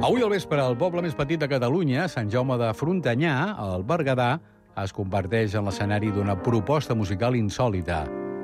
Avui al vespre, el poble més petit de Catalunya, Sant Jaume de Frontanyà, al Berguedà, es converteix en l'escenari d'una proposta musical insòlita.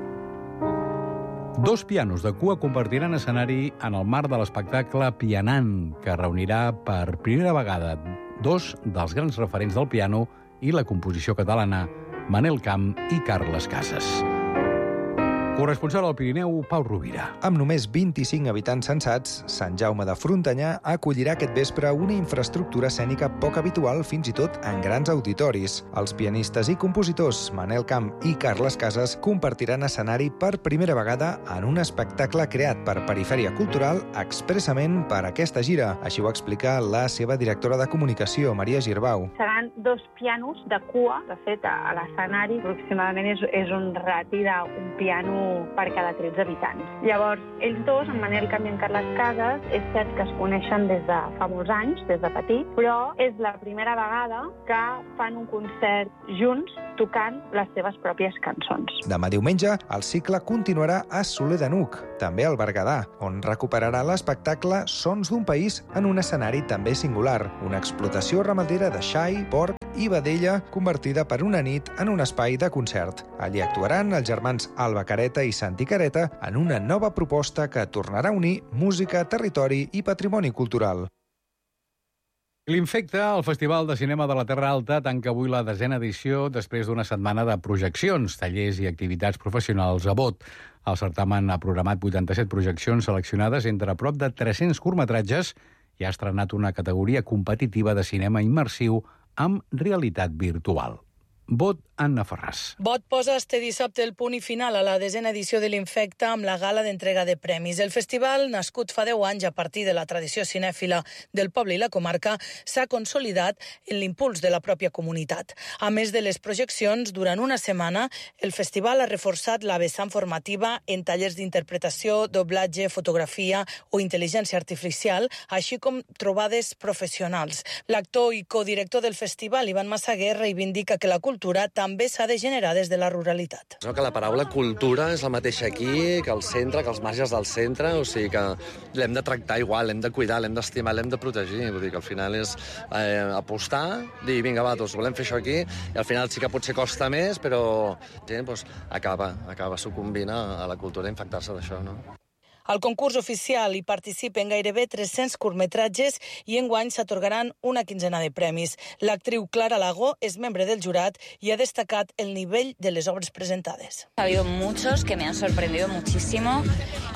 Dos pianos de cua compartiran escenari en el marc de l'espectacle Pianant, que reunirà per primera vegada dos dels grans referents del piano i la composició catalana, Manel Camp i Carles Casas. Corresponsal al Pirineu, Pau Rovira. Amb només 25 habitants censats, Sant Jaume de Frontanyà acollirà aquest vespre una infraestructura escènica poc habitual fins i tot en grans auditoris. Els pianistes i compositors Manel Camp i Carles Casas compartiran escenari per primera vegada en un espectacle creat per Perifèria Cultural expressament per aquesta gira. Així ho explica la seva directora de comunicació, Maria Girbau. Seran dos pianos de cua. De fet, a l'escenari aproximadament és un rati d'un piano per cada 13 habitants. Llavors, ells dos, en Manel Camp i en Carles Casas, és cert que es coneixen des de fa molts anys, des de petit, però és la primera vegada que fan un concert junts tocant les seves pròpies cançons. Demà diumenge, el cicle continuarà a Soler de Nuc, també al Berguedà, on recuperarà l'espectacle Sons d'un país en un escenari també singular, una explotació ramadera de xai, porc i vedella convertida per una nit en un espai de concert. Allí actuaran els germans Alba Careta i Santi Careta en una nova proposta que tornarà a unir música, territori i patrimoni cultural. L'Infecte, el Festival de Cinema de la Terra Alta, tanca avui la 10a edició després d'una setmana de projeccions, tallers i activitats professionals a vot. El certamen ha programat 87 projeccions seleccionades entre prop de 300 curtmetratges i ha estrenat una categoria competitiva de cinema immersiu amb realitat virtual. Vot, Anna Ferràs. Vot posa este dissabte el punt i final a la 10a edició de l'Infecte amb la gala d'entrega de premis. El festival, nascut fa 10 anys a partir de la tradició cinèfila del poble i la comarca, s'ha consolidat en l'impuls de la pròpia comunitat. A més de les projeccions, durant una setmana, el festival ha reforçat la vessant formativa en tallers d'interpretació, doblatge, fotografia o intel·ligència artificial, així com trobades professionals. L'actor i codirector del festival, Ivan Massaguer, reivindica que la cultura també s'ha de generar des de la ruralitat. Que la paraula cultura és la mateixa aquí, que el centre, que els marges del centre, o sigui que l'hem de tractar igual, l'hem de cuidar, l'hem d'estimar, l'hem de protegir. Vull dir que al final és apostar, dir, vinga, va, doncs volem fer això aquí, i al final sí que potser costa més, però doncs, acaba sucumbint a la cultura i infectar-se d'això, no? Al concurs oficial hi participen gairebé 300 curtmetratges i enguany s'atorgaran una quinzena de premis. L'actriu Clara Lago és membre del jurat i ha destacat el nivell de les obres presentades. Ha habido muchos que me han sorprendido muchísimo,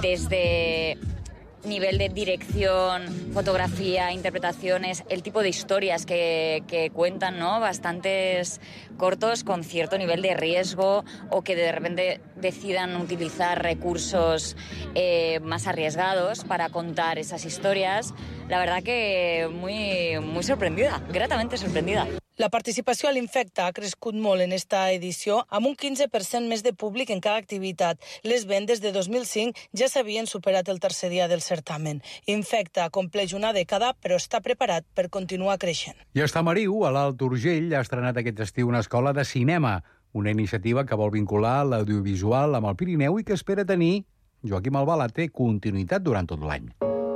desde nivel de dirección, fotografía, interpretaciones, el tipo de historias que cuentan, ¿no? Bastantes cortos con cierto nivel de riesgo o que de repente decidan utilizar recursos más arriesgados para contar esas historias. La verdad que muy sorprendida, gratamente sorprendida. La participació a l'Infecte ha crescut molt en esta edició, amb un 15% més de públic en cada activitat. Les vendes de 2005 ja s'havien superat el tercer dia del certamen. Infecte compleix una dècada, però està preparat per continuar creixent. I a Estamariu, a l'Alt Urgell, ha estrenat aquest estiu una escola de cinema, una iniciativa que vol vincular l'audiovisual amb el Pirineu i que espera tenir, Joaquim Albala, té continuïtat durant tot l'any.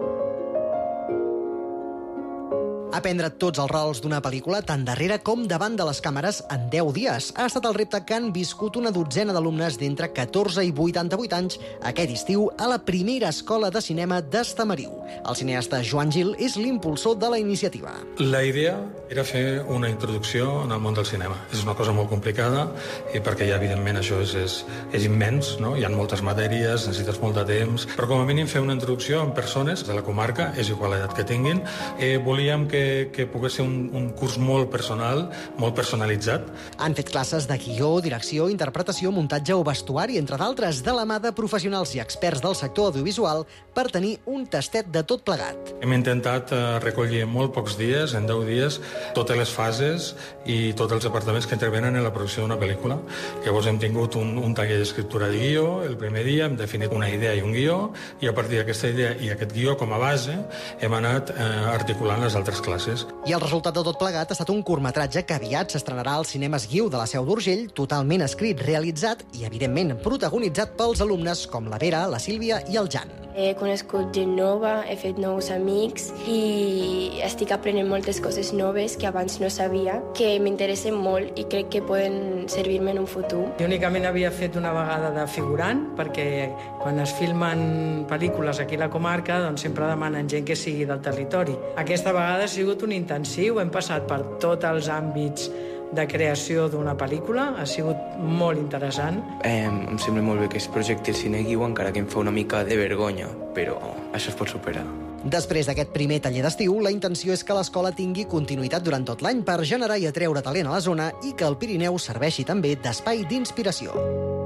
Aprendre tots els rols d'una pel·lícula tant darrere com davant de les càmeres en 10 dies. Ha estat el repte que han viscut una dotzena d'alumnes d'entre 14 i 88 anys aquest estiu a la primera escola de cinema d'Estamariu. El cineasta Joan Gil és l'impulsor de la iniciativa. La idea era fer una introducció en el món del cinema. És una cosa molt complicada perquè ja, evidentment, això és immens, no? Hi ha moltes matèries, necessites molt de temps, però com a mínim fer una introducció amb persones de la comarca, és igual l'edat que tinguin. Volíem que pogués ser un curs molt personal, molt personalitzat. Han fet classes de guió, direcció, interpretació, muntatge o vestuari, entre d'altres, de la mà de professionals i experts del sector audiovisual per tenir un tastet de tot plegat. Hem intentat recollir en molt pocs dies, en 10 dies, totes les fases i tots els departaments que intervenen en la producció d'una pel·lícula. Llavors hem tingut un taller d'escriptura de guió, el primer dia hem definit una idea i un guió, i a partir d'aquesta idea i aquest guió com a base hem anat articulant les altres classes. classes. I el resultat de tot plegat ha estat un curtmetratge que aviat s'estrenarà als cinemes Guiu de la Seu d'Urgell, totalment escrit, realitzat i, evidentment, protagonitzat pels alumnes com la Vera, la Sílvia i el Jan. He conegut gent nova, he fet nous amics i estic aprenent moltes coses noves que abans no sabia, que m'interessen molt i crec que poden servir-me en un futur. Jo únicament havia fet una vegada de figurant, perquè quan es filmen pel·lícules aquí a la comarca doncs sempre demanen gent que sigui del territori. Aquesta vegada ha sigut un intensiu, hem passat per tots els àmbits de creació d'una pel·lícula, ha sigut molt interessant. Em sembla molt bé que es projecti el Cine Guiu, encara que em fa una mica de vergonya, però això es pot superar. Després d'aquest primer taller d'estiu, la intenció és que l'escola tingui continuïtat durant tot l'any per generar i atreure talent a la zona i que el Pirineu serveixi també d'espai d'inspiració.